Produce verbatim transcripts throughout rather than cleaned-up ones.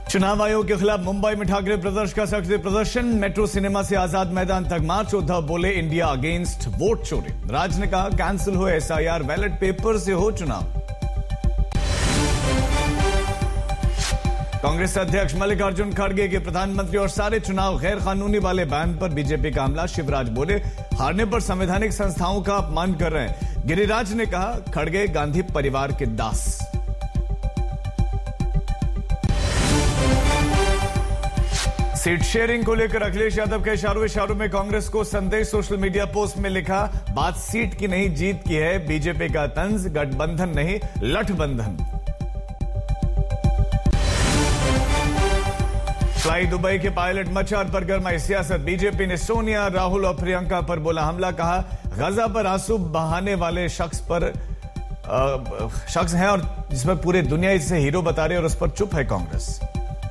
चुनाव आयोग के खिलाफ मुंबई में ठाकरे ब्रदर्स का सख्त प्रदर्शन। मेट्रो सिनेमा से आजाद मैदान तक मार्च। उद्धव बोले इंडिया अगेंस्ट वोट चोरी। राज ने कहा कैंसिल हो एसआईआर, बैलेट पेपर से हो चुनाव। कांग्रेस अध्यक्ष मल्लिकार्जुन खड़गे के प्रधानमंत्री और सारे चुनाव गैर कानूनी वाले बयान पर बीजेपी का हमला। शिवराज बोले हारने पर संवैधानिक संस्थाओं का अपमान कर रहे हैं। गिरिराज ने कहा खड़गे गांधी परिवार के दास। सीट शेयरिंग को लेकर अखिलेश यादव के इशारों इशारों में कांग्रेस को संदेश। सोशल मीडिया पोस्ट में लिखा बात सीट की नहीं जीत की है। बीजेपी का तंज गठबंधन नहीं लठबंधन। फ्लाई दुबई के पायलट मचार पर गरमाई सियासत। बीजेपी ने सोनिया, राहुल और प्रियंका पर बोला हमला। कहा गजा पर आंसू बहाने वाले शख्स पर आ, शख्स हैं और जिसमें पूरे दुनिया इसे हीरो बता रही है और उस पर चुप है कांग्रेस।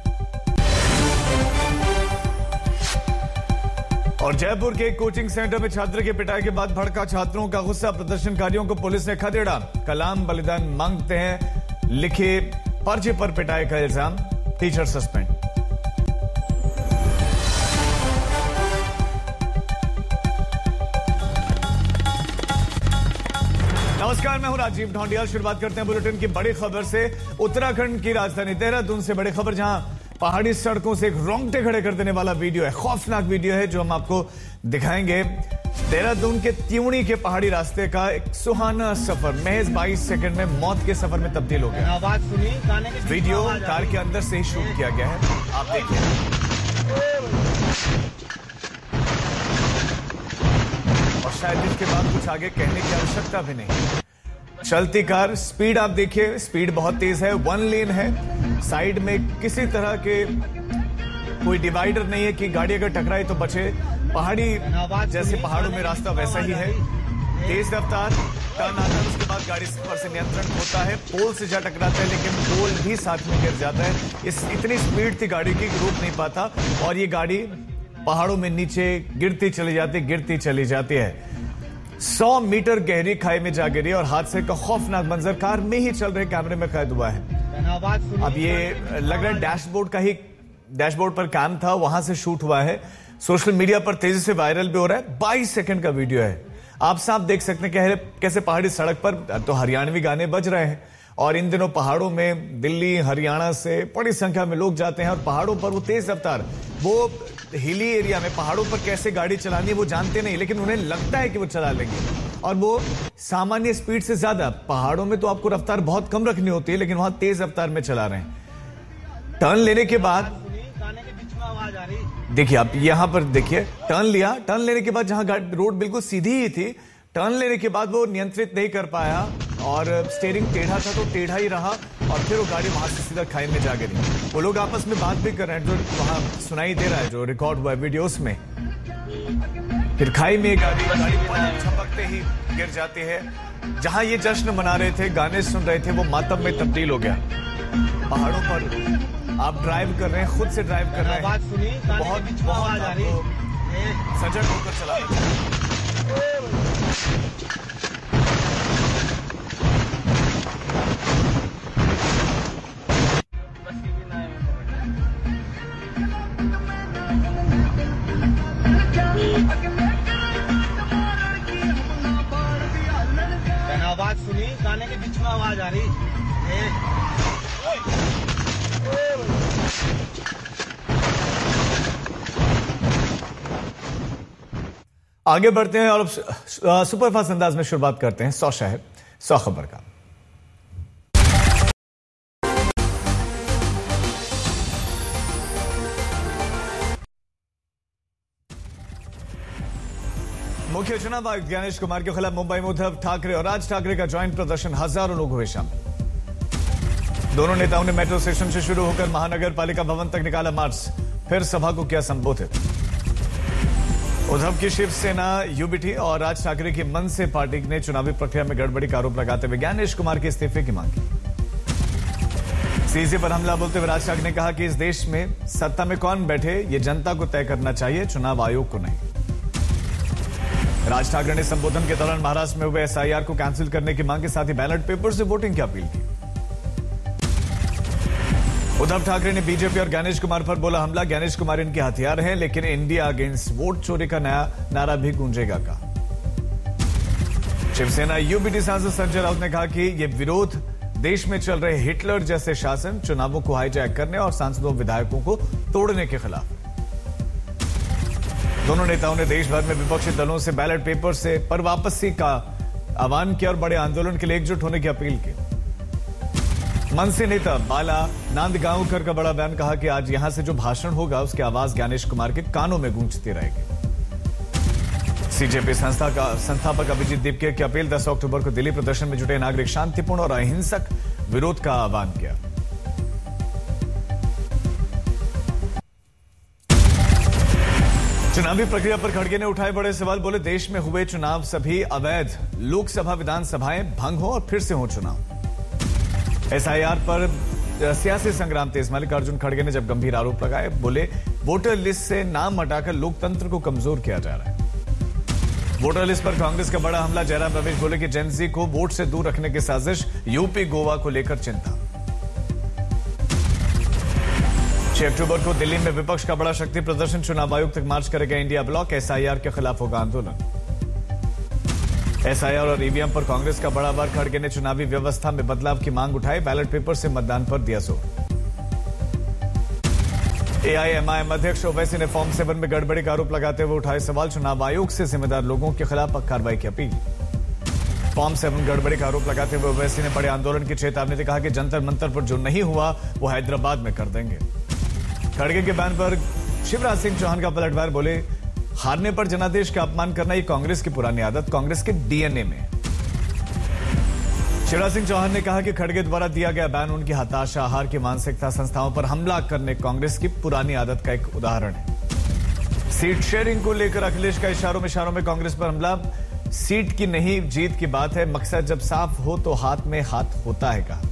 और जयपुर के एक कोचिंग सेंटर में छात्र की पिटाई के बाद भड़का छात्रों का गुस्सा। प्रदर्शनकारियों को पुलिस ने खदेड़ा। कलाम बलिदान मांगते हैं लिखे पर्चे पर पिटाई का इल्जाम। Teacher suspend. नमस्कार, मैं हूं राजीव ढोंडिया। शुरुआत करते हैं बुलेटिन की बड़ी खबर से। उत्तराखंड की राजधानी देहरादून से बड़ी खबर, जहां पहाड़ी सड़कों से एक रोंगटे खड़े कर देने वाला वीडियो है। खौफनाक वीडियो है जो हम आपको दिखाएंगे। देहरादून के त्यूणी के पहाड़ी रास्ते का एक सुहाना सफर महज बाईस सेकंड में मौत के सफर में तब्दील हो गया। आवाज सुनी, वीडियो कार के अंदर से ही शूट किया गया है, आप देखिए। और शायद इसके बाद कुछ आगे कहने की आवश्यकता भी नहीं। चलती कार, स्पीड आप देखिए, स्पीड बहुत तेज है। वन लेन है, साइड में किसी तरह के कोई डिवाइडर नहीं है कि गाड़ी अगर टकराए तो बचे। पहाड़ी जैसे पहाड़ों में रास्ता वैसा ही है। तेज रफ्तार, टर्न आता है, उसके बाद गाड़ी पर से नियंत्रण होता है। पोल से जा टकराता है लेकिन पोल भी साथ में गिर जाता है। इस इतनी स्पीड थी गाड़ी की, रोक नहीं पाता और ये गाड़ी पहाड़ों में नीचे गिरती चली जाती गिरती चली जाती है। सौ मीटर गहरी खाई में जा गिरी और हादसे का खौफनाक मंजर कार में ही चल रहे कैमरे में कैद हुआ है। अब ये लग रहा है डैशबोर्ड का ही डैशबोर्ड पर काम था, वहां से शूट हुआ है। सोशल मीडिया पर तेजी से वायरल भी हो रहा है। बाईस सेकंड का वीडियो है। आप साफ देख सकते हैं कैसे पहाड़ी सड़क पर तो हरियाणवी गाने बज रहे हैं और इन दिनों पहाड़ों में दिल्ली हरियाणा से बड़ी संख्या में लोग जाते हैं और पहाड़ों पर वो तेज रफ्तार, वो हिली एरिया में पहाड़ों पर कैसे गाड़ी चलानी है वो जानते नहीं, लेकिन उन्हें लगता है कि वो चला लेंगे और वो सामान्य स्पीड से ज्यादा। पहाड़ों में तो आपको रफ्तार बहुत कम रखनी होती है लेकिन वहां तेज रफ्तार में चला रहे हैं। टर्न लेने के बाद देखिए, आप यहां पर देखिए, टर्न लिया, टर्न लेने के बाद जहां रोड बिल्कुल सीधी ही थी, टर्न लेने के बाद वो नियंत्रित नहीं कर पाया और स्टीयरिंग टेढ़ा था तो टेढ़ा ही रहा और फिर वो गाड़ी वहां से सीधा खाई में जा गिरी। वो लोग आपस में बात भी कर रहे हैं, जो वहां सुनाई दे रहा है, जो रिकॉर्ड हुआ है वीडियोस में। फिर खाई में गाड़ी गाड़ी छपकते ही गिर जाती है। जहां ये जश्न मना रहे थे, गाने सुन रहे थे, वो मातम में तब्दील हो गया। पहाड़ों पर आप ड्राइव कर रहे हैं, खुद से ड्राइव कर रहे हैं, बहुत बहुत आपको सजग होकर चला रहे हैं। आवाज सुनी, गाने के बीच में आवाज आ रही। आगे बढ़ते हैं और सुपरफास्ट अंदाज में शुरुआत करते हैं सौ शहर सौ खबर का। मुख्य चुनाव आयुक्त ज्ञानेश कुमार के खिलाफ मुंबई में उद्धव ठाकरे और राज ठाकरे का ज्वाइंट प्रदर्शन। हजारों लोग हुए शामिल। दोनों नेताओं ने मेट्रो स्टेशन से शुरू होकर महानगर पालिका भवन तक निकाला मार्च, फिर सभा को किया संबोधित। उद्धव की शिवसेना, यूबीटी और राज ठाकरे की मन से पार्टी ने चुनावी प्रक्रिया में गड़बड़ी का आरोप लगाते हुए ज्ञानेश कुमार के इस्तीफे की मांग की। सीसी पर हमला बोलते हुए राज ठाकरे ने कहा कि इस देश में सत्ता में कौन बैठे ये जनता को तय करना चाहिए, चुनाव आयोग को नहीं। राज ठाकरे ने संबोधन के दौरान महाराष्ट्र में हुए एसआईआर को कैंसिल करने की मांग के साथ ही बैलेट पेपर से वोटिंग की अपील की। उद्धव ठाकरे ने बीजेपी और ज्ञानेश कुमार पर बोला हमला। ज्ञानेश कुमार इनके हथियार हैं, लेकिन इंडिया अगेंस्ट वोट चोरी का नया नारा भी गूंजेगा का। शिवसेना यूबीटी सांसद संजय राउत ने कहा कि यह विरोध देश में चल रहे हिटलर जैसे शासन, चुनावों को हाईजैक करने और सांसदों विधायकों को तोड़ने के खिलाफ। दोनों नेताओं ने देश भर में विपक्षी दलों से बैलेट पेपर से पर वापसी का आह्वान किया और बड़े आंदोलन के लिए एकजुट होने की अपील की। मनसे नेता बाला नांदगांवकर का बड़ा बयान, कहा कि आज यहां से जो भाषण होगा उसकी आवाज ज्ञानेश कुमार के कानों में गूंजती रहेगी। सीजेपी संस्था का संस्थापक अभिजीत दीपके की अपील, दस अक्टूबर को दिल्ली प्रदर्शन में जुटे नागरिक शांतिपूर्ण और अहिंसक विरोध का आह्वान किया। चुनावी प्रक्रिया पर खड़गे ने उठाए बड़े सवाल, बोले देश में हुए चुनाव सभी अवैध, लोकसभा विधानसभाएं भंग हो और फिर से हो चुनाव। एसआईआर पर सियासी संग्राम तेज, मल्लिकार्जुन खड़गे ने जब गंभीर आरोप लगाए, बोले वोटर लिस्ट से नाम हटाकर लोकतंत्र को कमजोर किया जा रहा है। वोटर लिस्ट पर कांग्रेस का बड़ा हमला, जयराम रमेश बोले कि जेनजी को वोट से दूर रखने की साजिश, यूपी गोवा को लेकर चिंता। छह अक्टूबर को दिल्ली में विपक्ष का बड़ा शक्ति प्रदर्शन, चुनाव आयोग तक मार्च करेगा इंडिया ब्लॉक, एसआईआर के खिलाफ होगा आंदोलन। एसआईआर और ईवीएम पर कांग्रेस का बड़ा वार, खड़गे ने चुनावी व्यवस्था में बदलाव की मांग उठाई, बैलेट पेपर से मतदान पर दिया जोर। एआईएमआईएम अध्यक्ष ओवैसी ने फॉर्म सेवन में गड़बड़ी का आरोप लगाते हुए उठाए सवाल, चुनाव आयोग से जिम्मेदार लोगों के खिलाफ कार्रवाई की अपील। फॉर्म सेवन गड़बड़ी का आरोप लगाते हुए ओवैसी ने बड़े आंदोलन की चेतावनी दी, कहा कि जंतर मंतर पर जो नहीं हुआ वो हैदराबाद में कर देंगे। खड़गे के बयान पर शिवराज सिंह चौहान का पलटवार, बोले हारने पर जनादेश का अपमान करना ये कांग्रेस की पुरानी आदत, कांग्रेस के डीएनए में। शिवराज सिंह चौहान ने कहा कि खड़गे द्वारा दिया गया बयान उनकी हताशा, हार की मानसिकता, संस्थाओं पर हमला करने कांग्रेस की पुरानी आदत का एक उदाहरण है। सीट शेयरिंग को लेकर अखिलेश का इशारों में इशारों में कांग्रेस पर हमला, सीट की नहीं जीत की बात है, मकसद जब साफ हो तो हाथ में हाथ होता है, कहा।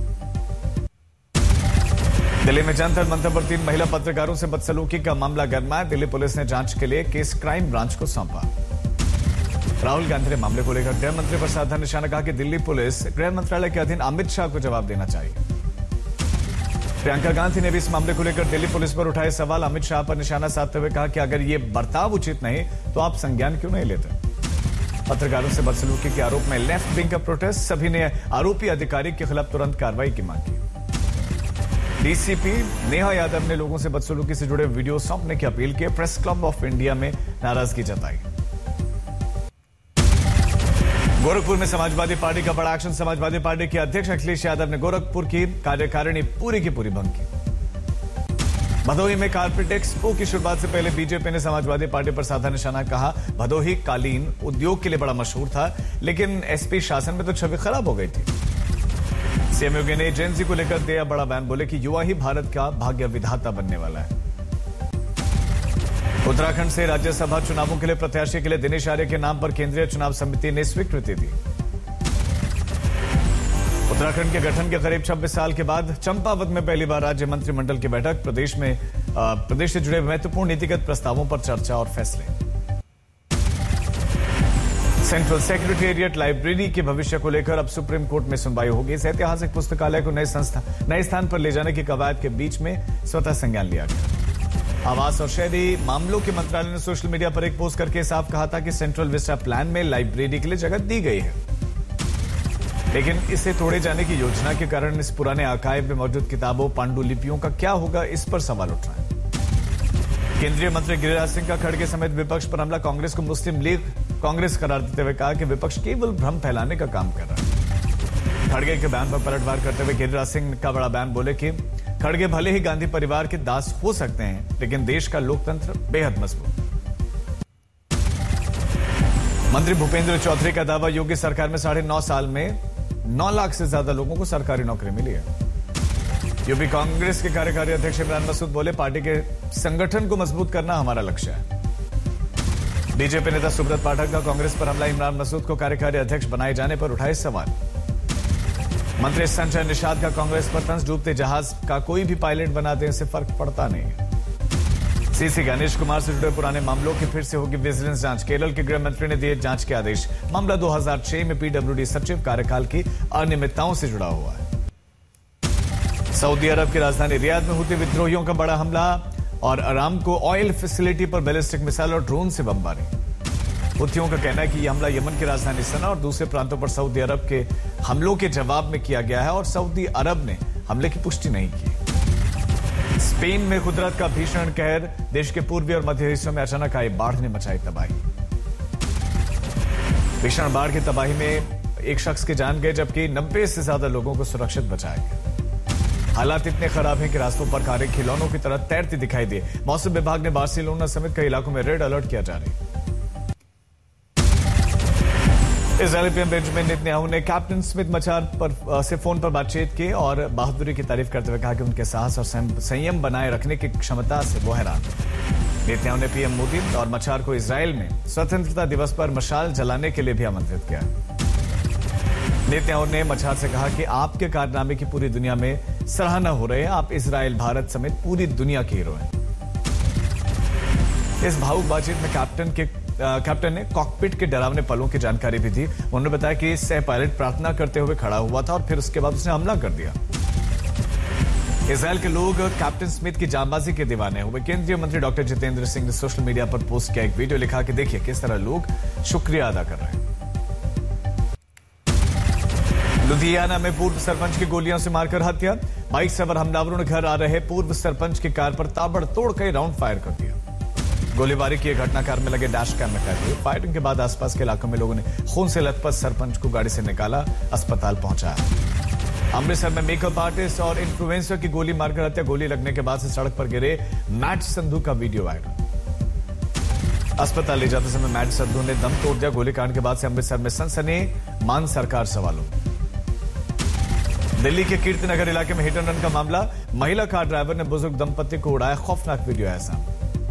दिल्ली में जंतर मंतर पर तीन महिला पत्रकारों से बदसलूकी का मामला गरमाया, दिल्ली पुलिस ने जांच के लिए केस क्राइम ब्रांच को सौंपा। राहुल गांधी ने मामले को लेकर गृह मंत्री पर साधा निशाना, कहा कि दिल्ली पुलिस गृह मंत्रालय के अधीन अमित शाह को जवाब देना चाहिए। प्रियंका गांधी ने भी इस मामले को लेकर दिल्ली पुलिस पर उठाए सवाल, अमित शाह पर निशाना साधते हुए कहा कि अगर ये बर्ताव उचित नहीं तो आप संज्ञान क्यों नहीं लेते। पत्रकारों से बदसलूकी के आरोप में लेफ्ट विंग का प्रोटेस्ट, सभी ने आरोपी अधिकारी के खिलाफ तुरंत कार्रवाई की मांग की। डीसीपी नेहा यादव ने लोगों से बदसलूकी से जुड़े वीडियो सौंपने की अपील की, प्रेस क्लब ऑफ इंडिया में नाराजगी जताई। गोरखपुर में समाजवादी पार्टी का बड़ा एक्शन, समाजवादी पार्टी के अध्यक्ष अखिलेश यादव ने गोरखपुर की कार्यकारिणी पूरी की पूरी भंग की। भदोही में कारपेट एक्सपो की शुरुआत से पहले बीजेपी ने समाजवादी पार्टी पर साधा निशाना, कहा भदोही कालीन उद्योग के लिए बड़ा मशहूर था, लेकिन एसपी शासन में तो छवि खराब हो गई थी। सीएम योगी ने जेनजी को लेकर दिया बड़ा बयान, बोले कि युवा ही भारत का भाग्य विधाता बनने वाला है। उत्तराखंड से राज्यसभा चुनावों के लिए प्रत्याशी के लिए दिनेश आर्य के नाम पर केंद्रीय चुनाव समिति ने स्वीकृति दी। उत्तराखंड के गठन के करीब छब्बीस साल के बाद चंपावत में पहली बार राज्य मंत्रिमंडल की बैठक, प्रदेश में आ, प्रदेश से जुड़े महत्वपूर्ण नीतिगत प्रस्तावों पर चर्चा और फैसले। सेंट्रल सेक्रेटेरिएट लाइब्रेरी के भविष्य को लेकर अब सुप्रीम कोर्ट में सुनवाई होगी। इस ऐतिहासिक पुस्तकालय को नए संस्था नए स्थान पर ले जाने की कवायद के बीच में स्वतः संज्ञान लिया गया। आवास और शहरी मामलों के मंत्रालय ने सोशल मीडिया पर एक पोस्ट करके साफ कहा था कि सेंट्रल विस्टा प्लान में लाइब्रेरी के लिए जगह दी गई है, लेकिन इसे तोड़े जाने की योजना के कारण इस पुराने आर्काइव में मौजूद किताबों, पांडुलिपियों का क्या होगा, इस पर सवाल उठ रहा है। केंद्रीय मंत्री गिरिराज सिंह का खड़गे समेत विपक्ष पर हमला, कांग्रेस को मुस्लिम लीग कांग्रेस करार देते हुए कहा कि विपक्ष केवल भ्रम फैलाने का काम कर रहा है। खड़गे के बयान पर पलटवार करते हुए गिरिराज सिंह का बड़ा बयान, बोले कि खड़गे भले ही गांधी परिवार के दास हो सकते हैं, लेकिन देश का लोकतंत्र बेहद मजबूत। मंत्री भूपेंद्र चौधरी का दावा, योगी सरकार में साढ़े नौ साल में नौ लाख से ज्यादा लोगों को सरकारी नौकरी मिली है। यूपी कांग्रेस के कार्यकारी अध्यक्ष इमरान मसूद बोले, पार्टी के संगठन को मजबूत करना हमारा लक्ष्य है। बीजेपी नेता सुब्रत पाठक का कांग्रेस पर हमला, इमरान मसूद को कार्यकारी अध्यक्ष बनाए जाने पर उठाए सवाल। मंत्री संजय निषाद का कांग्रेस पर तंज, डूबते जहाज का कोई भी पायलट बना देने से फर्क पड़ता नहीं है। सीसी गणेश कुमार से जुड़े पुराने मामलों की फिर से होगी विजिलेंस जांच, केरल के गृह मंत्री ने दिए जांच के आदेश। मामला दो हज़ार छह में पीडब्ल्यूडी सचिव कार्यकाल की अनियमितताओं से जुड़ा हुआ है। सऊदी अरब की राजधानी रियाद में हुती विद्रोहियों का बड़ा हमला और अरामको ऑयल फैसिलिटी पर बैलिस्टिक मिसाइल और ड्रोन से बमबारी। हुतियों का कहना है कि यह हमला यमन की राजधानी सना और दूसरे प्रांतों पर सऊदी अरब के हमलों के जवाब में किया गया है और सऊदी अरब ने हमले की पुष्टि नहीं की। स्पेन में कुदरत का भीषण कहर, देश के पूर्वी और मध्य हिस्सों में अचानक आई बाढ़ ने मचाई तबाही। भीषण बाढ़ की तबाही में एक शख्स के जान गए जबकि नब्बे से ज्यादा लोगों को सुरक्षित बचाया गया। हालात इतने खराब हैं कि रास्तों पर कारें खिलौनों की तरह तैरती दिखाई दी। मौसम विभाग ने बार्सिलोना समेत कई इलाकों में रेड अलर्ट किया जा रहा है। इजरायली पीएम बेंजामिन नेतन्याहू ने कैप्टन स्मिथ मचार पर से फोन पर बातचीत की और बहादुरी की तारीफ करते हुए कहा कि उनके साहस और संयम बनाए रखने की क्षमता से वो हैरान। नेतन्याहू ने पीएम मोदी और मचार को इजरायल में स्वतंत्रता दिवस पर मशाल जलाने के लिए भी आमंत्रित किया। नेतन्याहू ने मचार से कहा कि आपके कारनामे की पूरी दुनिया में सराहना हो रही है। आप इजरायल, भारत समेत पूरी दुनिया के हीरो हैं। इस भावुक बातचीत में कैप्टन के कैप्टन ने कॉकपिट के डरावने पलों की जानकारी भी दी। उन्होंने बताया कि सह पायलट प्रार्थना करते हुए खड़ा हुआ था और फिर उसके बाद उसने हमला कर दिया। इजरायल के लोग कैप्टन स्मिथ की जांबाजी के दीवाने हुए। केंद्रीय मंत्री डॉक्टर जितेंद्र सिंह ने सोशल मीडिया पर पोस्ट किया एक वीडियो, लिखा कि देखिए किस तरह लोग शुक्रिया अदा कर रहे हैं। लुधियाना में पूर्व सरपंच की गोलियों से मारकर हत्या। बाइक सवार हमलावरों ने घर आ रहे पूर्व सरपंच की कार पर ताबड़तोड़ कई राउंड फायर कर दिया। गोलीबारी की घटना कार में लगे डैश कैम में कैद हुई। फायरिंग के बाद आसपास के इलाकों में लोगों ने खून से लथपथ सरपंच को गाड़ी से निकाला, अस्पताल पहुंचाया। अमृतसर में मेकअप आर्टिस्ट और इन्फ्लुएंसर की गोली मारकर हत्या। गोली लगने के बाद से सड़क पर गिरे मैट संधू का वीडियो वायरल। अस्पताल ले जाते समय मैट संधू ने दम तोड़ दिया। गोलीकांड के बाद से अमृतसर में सनसनी, मान सरकार सवालों। दिल्ली के कीर्तिनगर इलाके में हिट एंड रन का मामला। महिला कार ड्राइवर ने बुजुर्ग दंपति को उड़ाया, खौफनाक वीडियो है सामने।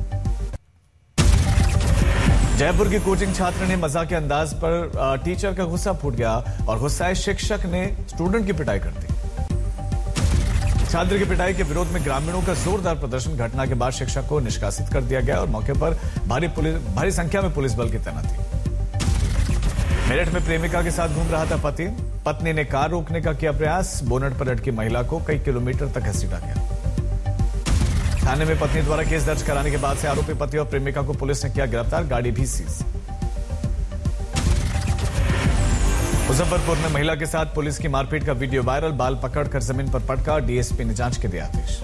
जयपुर की कोचिंग छात्र ने मजाक के अंदाज पर टीचर का गुस्सा फूट गया और गुस्साए शिक्षक ने स्टूडेंट की पिटाई कर दी। छात्र की पिटाई के विरोध में ग्रामीणों का जोरदार प्रदर्शन। घटना के बाद शिक्षक को निष्कासित कर दिया गया और मौके पर भारी पुलिस भारी संख्या में पुलिस बल की तैनाती। मेरठ में प्रेमिका के साथ घूम रहा था पति। पत्नी ने कार रोकने का किया प्रयास। बोनट पर लटकी महिला को कई किलोमीटर तक घसीटा गया। थाने में पत्नी द्वारा केस दर्ज कराने के बाद से आरोपी पति और प्रेमिका को पुलिस ने किया गिरफ्तार, गाड़ी भी सीज। मुजफ्फरपुर में महिला के साथ पुलिस की मारपीट का वीडियो वायरल। बाल पकड़कर जमीन पर पटका, डीएसपी ने जांच के दिए आदेश।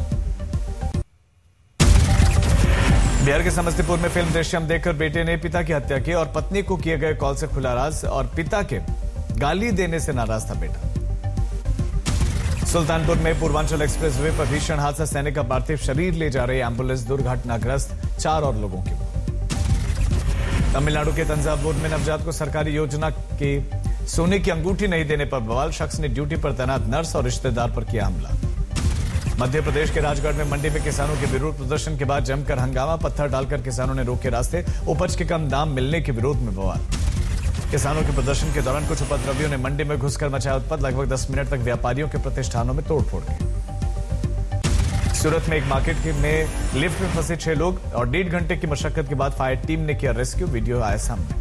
बिहार के समस्तीपुर में फिल्म दृश्यम देखकर बेटे ने पिता की हत्या की और पत्नी को किए गए कॉल से खुला राज और पिता के गाली देने से नाराज था बेटा। सुल्तानपुर में पूर्वांचल एक्सप्रेस वे पर भीषण हादसा। सैनिक का पार्थिव शरीर ले जा रही एम्बुलेंस दुर्घटनाग्रस्त, चार और लोगों की मौत। तमिलनाडु के तंजावुर में नवजात को सरकारी योजना की सोने की अंगूठी नहीं देने पर बवाल। शख्स ने ड्यूटी पर तैनात नर्स और रिश्तेदार पर किया हमला। मध्य प्रदेश के राजगढ़ में मंडी में किसानों के विरोध प्रदर्शन के बाद जमकर हंगामा। पत्थर डालकर किसानों ने रोके रास्ते। उपज के कम दाम मिलने के विरोध में बवाल। किसानों के प्रदर्शन के दौरान कुछ उपद्रवियों ने मंडी में घुसकर मचाया उत्पात। लगभग दस मिनट तक व्यापारियों के प्रतिष्ठानों में तोड़फोड़ की। सूरत में एक मार्केट में लिफ्ट में फंसे छह लोग और डेढ़ घंटे की मशक्कत के बाद फायर टीम ने किया रेस्क्यू, वीडियो आया सामने।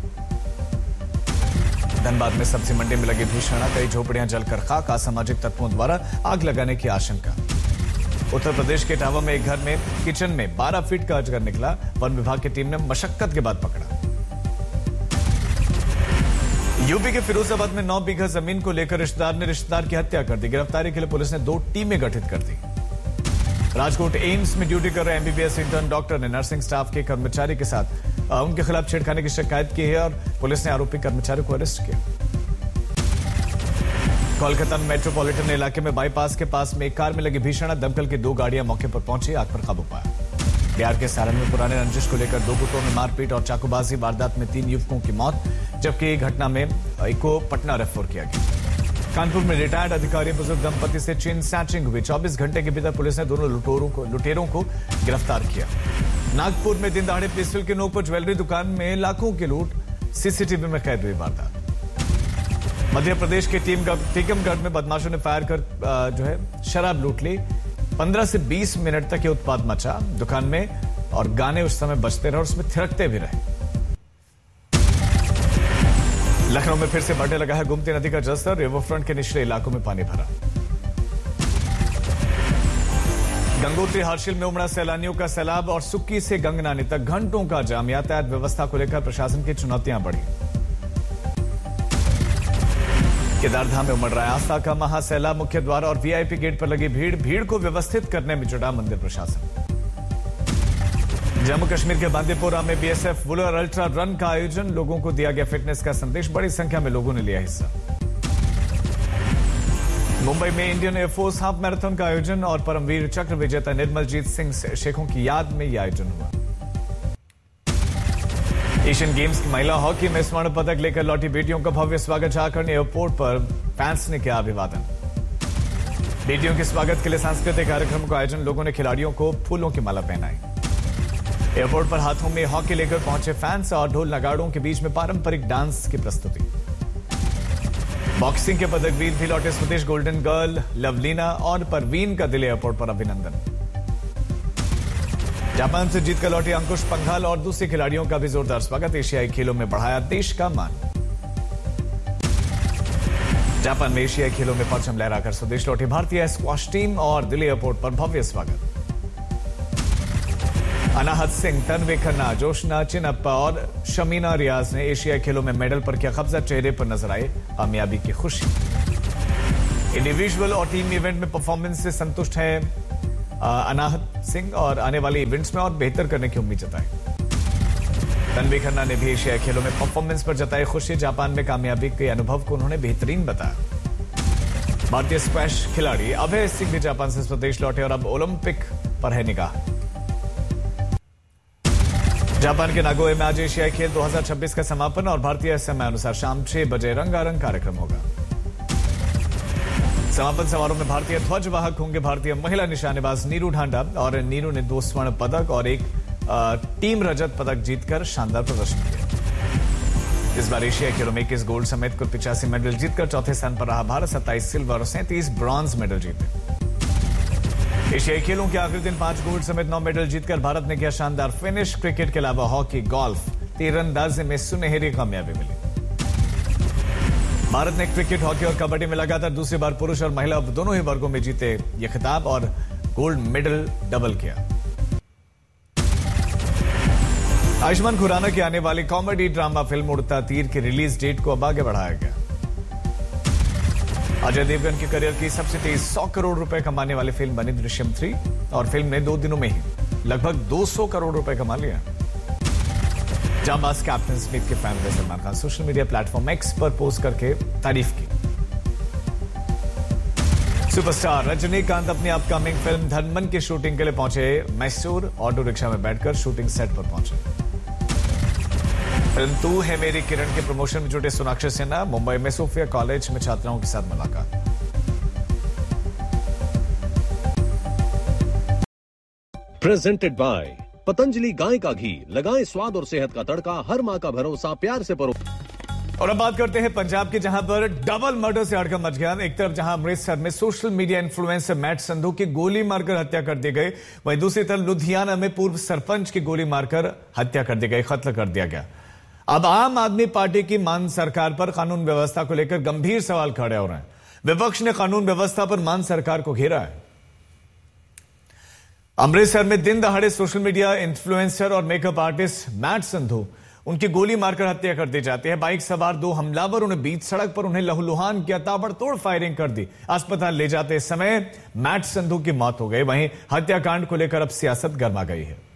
धनबाद में सब्जी मंडी में लगी भीषण आग, कई झोपड़ियां जलकर खाक। असामाजिक तत्वों द्वारा आग लगाने की आशंका। उत्तर प्रदेश के इटावा में एक घर में किचन में बारह फीट का अजगर निकला। वन विभाग की टीम ने मशक्कत के बाद पकड़ा। यूपी के फिरोजाबाद में नौ बीघा जमीन को लेकर रिश्तेदार ने रिश्तेदार की हत्या कर दी। गिरफ्तारी के लिए पुलिस ने दो टीमें गठित कर दी। राजकोट एम्स में ड्यूटी कर रहे एमबीबीएस इंटर्न डॉक्टर ने नर्सिंग स्टाफ के कर्मचारी के साथ उनके खिलाफ छेड़खानी की शिकायत की है और पुलिस ने आरोपी कर्मचारी को अरेस्ट किया। कोलकाता में मेट्रोपॉलिटन इलाके में बाईपास के पास में एक कार में लगी भीषण आग। दमकल की दो गाड़ियां मौके पर पहुंची, आग पर काबू पाया। बिहार के सारण में पुराने रंजिश को लेकर दो गुटों में मारपीट और चाकूबाजी। वारदात में तीन युवकों की मौत, जबकि घटना में एक को पटना रेफर किया गया। कानपुर में रिटायर्ड अधिकारी बुजुर्ग दंपति से चेन स्नैचिंग हुई। चौबीस घंटे के भीतर पुलिस ने दोनों लुटेरों को लुटेरों को गिरफ्तार किया। नागपुर में दिन दहाड़े पिस्टल के नोक पर ज्वेलरी दुकान में लाखों की लूट, सीसीटीवी में कैद हुई वारदात। मध्य प्रदेश के टीकमगढ़ में बदमाशों ने फायर कर जो है शराब लूट ली। पंद्रह से बीस मिनट तक ये उत्पात मचा दुकान में और गाने उस समय बजते रहे और उसमें थिरकते भी रहे। लखनऊ में फिर से बढ़ने लगा है गोमती नदी का जलस्तर। रिवर फ्रंट के निचले इलाकों में पानी भरा। गंगोत्री हार्शिल में उमड़ा सैलानियों का सैलाब और सुक्की से गंगनानी तक घंटों का जाम। यातायात व्यवस्था को लेकर प्रशासन की चुनौतियां बढ़ी। केदारधाम में उमड़ रहा है आस्था का महासैलाब। मुख्य द्वार और वीआईपी गेट पर लगी भीड़ भीड़ को व्यवस्थित करने में जुटा मंदिर प्रशासन। जम्मू कश्मीर के बांदीपोरा में बीएसएफ वुलर अल्ट्रा रन का आयोजन। लोगों को दिया गया फिटनेस का संदेश। बड़ी संख्या में लोगों ने लिया हिस्सा। मुंबई में इंडियन एयरफोर्स हाफ मैराथन का आयोजन और परमवीर चक्र विजेता निर्मलजीत सिंह शेखों की याद में यह आयोजन हुआ। एशियन गेम्स की महिला हॉकी में स्वर्ण पदक लेकर लौटी बेटियों का भव्य स्वागत। झारखंड एयरपोर्ट पर फैंस ने किया अभिवादन। बेटियों के स्वागत के लिए सांस्कृतिक कार्यक्रम का आयोजन। लोगों ने खिलाड़ियों को फूलों की माला पहनाई। एयरपोर्ट पर हाथों में हॉकी लेकर पहुंचे फैंस और ढोल नगाड़ों के बीच में पारंपरिक डांस की प्रस्तुति। बॉक्सिंग के पदकवीर भी लौटे स्वदेश। गोल्डन गर्ल लवलीना और परवीन का दिल्ली एयरपोर्ट पर अभिनंदन। जापान से जीतकर लौटे अंकुश पंघाल और दूसरे खिलाड़ियों का भी जोरदार स्वागत। एशियाई खेलों में बढ़ाया देश का मान। जापान में एशियाई खेलों में परचम लहराकर स्वदेश लौटी भारतीय स्क्वॉश टीम और दिल्ली एयरपोर्ट पर भव्य स्वागत। अनाहत सिंह, तन्वी खन्ना, जोशना चिनप्पा और शमीना रियाज ने एशियाई खेलों में मेडल पर किया कब्जा। चेहरे पर नजर आए कामयाबी की खुशी। इंडिविजुअल और टीम इवेंट में परफॉर्मेंस से संतुष्ट हैं अनाहत सिंह और आने वाले इवेंट्स में और बेहतर करने की उम्मीद जताई। तन्वी खन्ना ने भी एशियाई खेलों में परफॉर्मेंस पर जताई खुशी। जापान में कामयाबी के अनुभव को उन्होंने बेहतरीन बताया। भारतीय स्क्वैश खिलाड़ी अभय सिंह भी जापान से स्वदेश लौटे और अब ओलंपिक पर है निगाह। जापान के नागोए में आज एशियाई खेल दो हज़ार छब्बीस का समापन और भारतीय समय अनुसार शाम छह बजे रंगारंग कार्यक्रम होगा। समापन समारोह में भारतीय ध्वजवाहक होंगे भारतीय महिला निशानेबाज नीरू ढांडा और नीरू ने दो स्वर्ण पदक और एक आ, टीम रजत पदक जीतकर शानदार प्रदर्शन किया। इस बार एशियाई खेलों में इक्कीस गोल्ड समेत कुल पिचासी मेडल जीतकर चौथे स्थान पर रहा भारत। सत्ताईस सिल्वर और सैंतीस ब्रॉन्ज मेडल जीते। एशियाई खेलों के आखिरी दिन पांच गोल्ड समेत नौ मेडल जीतकर भारत ने किया शानदार फिनिश। क्रिकेट के अलावा हॉकी, गोल्फ, तीरंदाजी में सुनहरी कामयाबी मिली। भारत ने क्रिकेट, हॉकी और कबड्डी में लगातार दूसरी बार पुरुष और महिला दोनों ही वर्गों में जीते ये खिताब और गोल्ड मेडल डबल किया। आयुष्मान खुराना की आने वाली कॉमेडी ड्रामा फिल्म उड़ता तीर की रिलीज डेट को अब आगे बढ़ाया गया। अजय देवगन के करियर की सबसे तेज सौ करोड़ रुपए कमाने वाली फिल्म बनी दृश्यम थ्री और फिल्म ने दो दिनों में ही लगभग दो सौ करोड़ रुपए कमा लिया। जांबाज कैप्टन स्मिथ के फैन ने Salman Khan social media platform x पर पोस्ट करके तारीफ की। सुपरस्टार रजनीकांत अपनी अपकमिंग फिल्म धनमन की शूटिंग के लिए पहुंचे मैसूर। ऑटो रिक्शा में बैठकर शूटिंग सेट पर पहुंचे। फिल्म तू है मेरी किरण के प्रमोशन में जुटे सोनाक्षी सिन्हा। मुंबई में सोफिया कॉलेज में छात्राओं के साथ मुलाकात। प्रेजेंटेड बाय पतंजलि गाय का घी। लगाएं स्वाद और सेहत का तड़का। हर मां का भरोसा प्यार से परो। और अब बात करते हैं पंजाब के, जहां पर डबल मर्डर से हड़कंप मच गया। एक तरफ जहां अमृतसर में social media influencer mat Sandhu की गोली मारकर हत्या कर दी गई, वहीं दूसरी तरफ लुधियाना में पूर्व सरपंच की गोली मारकर हत्या कर दी गई, कत्ल कर दिया गया। अब आम आदमी पार्टी की मान सरकार पर कानून व्यवस्था को लेकर गंभीर सवाल खड़े हो रहे हैं। विपक्ष ने कानून व्यवस्था पर मान सरकार को घेरा है। अमृतसर में दिन दहाड़े सोशल मीडिया इन्फ्लुएंसर और मेकअप आर्टिस्ट मैट संधू, उनकी गोली मारकर हत्या कर दी जाती है। बाइक सवार दो हमलावरों ने बीच सड़क पर उन्हें लहूलुहान किया, ताबड़तोड़ फायरिंग कर दी। अस्पताल ले जाते समय मैट संधू की मौत हो गई। वहीं हत्याकांड को लेकर अब सियासत गर्मा गई है।